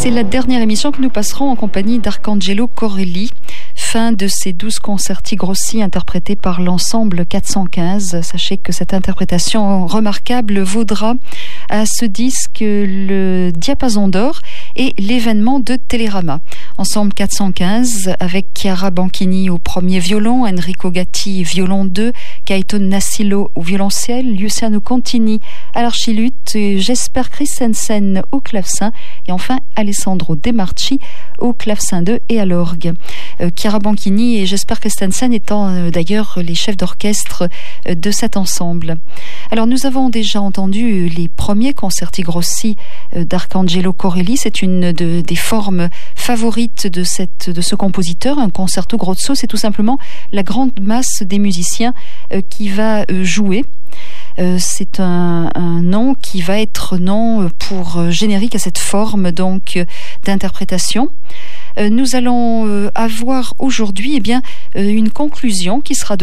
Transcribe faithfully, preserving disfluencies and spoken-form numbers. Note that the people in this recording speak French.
C'est la dernière émission que nous passerons en compagnie d'Arcangelo Corelli. Fin de ces douze concerti grossi interprétés par l'ensemble quatre cent quinze. Sachez que cette interprétation remarquable vaudra à ce disque le Diapason d'or et l'événement de Télérama. Ensemble quatre cent quinze avec Chiara Banchini au premier violon, Enrico Gatti violon deux, Gaeton Nassilo au violoncelle, Luciano Contini à l'archiluth, Jesper Christensen au clavecin et enfin Alessandro De Marchi au clavecin deux et à l'orgue. Euh, Chiara Banchini et Jesper Christensen étant euh, d'ailleurs les chefs d'orchestre euh, de cet ensemble. Alors nous avons déjà entendu les premiers concerti grossi euh, d'Arcangelo Corelli. C'est une de, des formes favorites de, cette, de ce compositeur. Un concerto grosso, c'est tout simplement la grande masse des musiciens euh, qui va euh, jouer. Euh, c'est un, un nom qui va être nom pour euh, générique à cette forme donc euh, d'interprétation. Euh, nous allons euh, avoir aujourd'hui eh bien, euh, une conclusion qui sera donnée